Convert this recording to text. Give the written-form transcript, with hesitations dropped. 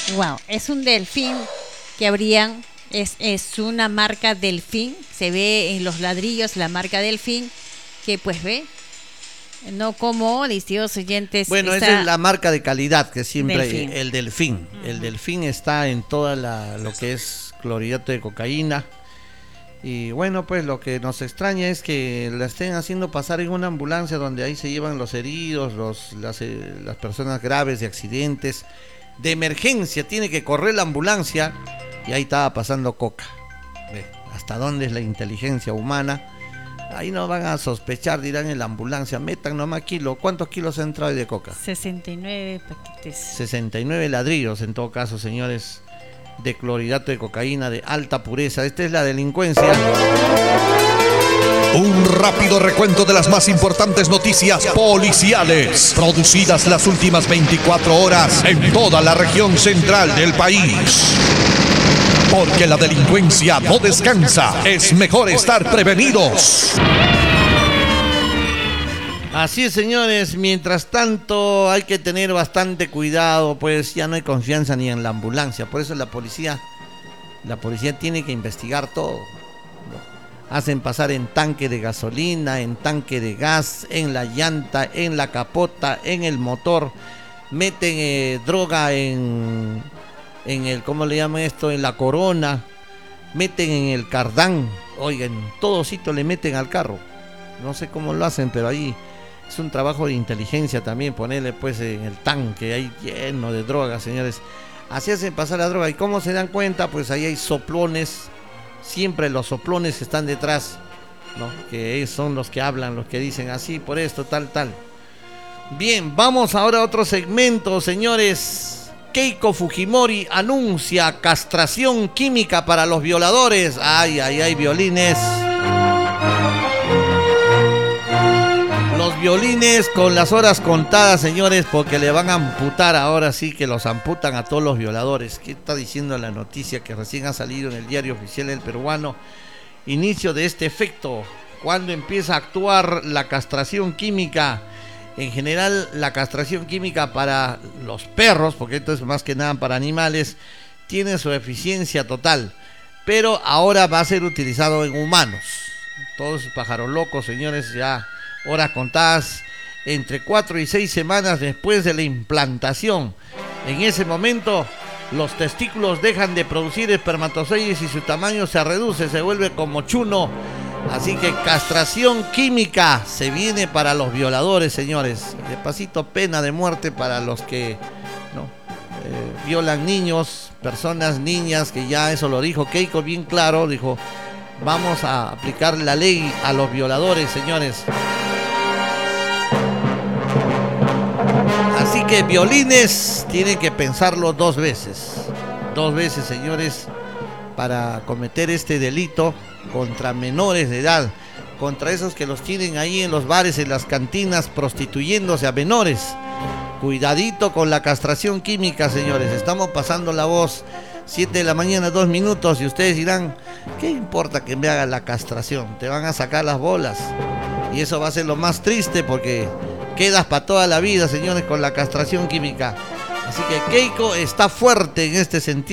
Wow, es un delfín que habrían, es una marca delfín, se ve en los ladrillos la marca delfín, que pues ve, no como, distintos oyentes, Bueno, esa es está la marca de calidad que siempre hay, delfín. el delfín. El Ujú. delfín está en toda lo que es clorhidrato de cocaína. Y bueno, pues lo que nos extraña es que la estén haciendo pasar en una ambulancia donde ahí se llevan los heridos, las personas graves de accidentes, de emergencia. Tiene que correr la ambulancia y ahí estaba pasando coca. Ve, ¿hasta dónde es la inteligencia humana? Ahí no van a sospechar, dirán en la ambulancia, metan nomás kilo. ¿Cuántos kilos ha entrado de coca? 69 paquetes. 69 ladrillos en todo caso, señores, de clorhidrato de cocaína de alta pureza. Esta es la delincuencia. Un rápido recuento de las más importantes noticias policiales producidas las últimas 24 horas en toda la región central del país. Porque la delincuencia no descansa, es mejor estar prevenidos. Así es, señores, mientras tanto hay que tener bastante cuidado, pues ya no hay confianza ni en la ambulancia, por eso la policía tiene que investigar todo. Hacen pasar en tanque de gasolina, en tanque de gas, en la llanta, en la capota, en el motor, meten droga en el, ¿cómo le llaman esto? En la corona, meten en el cardán, oigan, todo sitio le meten al carro. No sé cómo lo hacen, pero ahí es un trabajo de inteligencia también, ponerle pues en el tanque ahí lleno de droga, señores. Así hacen pasar la droga. ¿Y cómo se dan cuenta? Pues ahí hay soplones, siempre los soplones que están detrás, ¿no? Que son los que hablan, los que dicen así, por esto, tal, tal. Bien, vamos ahora a otro segmento, señores. Keiko Fujimori anuncia castración química para los violadores. Ay, ay, ay, violines. Los violines con las horas contadas, señores, porque le van a amputar ahora sí que los amputan a todos los violadores. ¿Qué está diciendo la noticia que recién ha salido en el diario oficial del peruano? Inicio de este efecto, cuando empieza a actuar la castración química. En general, la castración química para los perros, porque esto es más que nada para animales, tiene su eficiencia total, pero ahora va a ser utilizado en humanos. Todos esos pájaros locos, señores, ya horas contadas, entre 4 y 6 semanas después de la implantación. En ese momento, los testículos dejan de producir espermatozoides y su tamaño se reduce, se vuelve como chuno. Así que castración química se viene para los violadores, señores. De pasito, pena de muerte para los que no violan niños, personas, niñas, que ya eso lo dijo Keiko bien claro, dijo, vamos a aplicar la ley a los violadores, señores. Así que violines tienen que pensarlo dos veces, señores, para cometer este delito contra menores de edad, contra esos que los tienen ahí en los bares, en las cantinas, prostituyéndose a menores. Cuidadito con la castración química, señores, estamos pasando la voz. 7 de la mañana, 2 minutos, y ustedes dirán, ¿qué importa que me hagan la castración? Te van a sacar las bolas, y eso va a ser lo más triste, porque quedas para toda la vida, señores, con la castración química. Así que Keiko está fuerte en este sentido.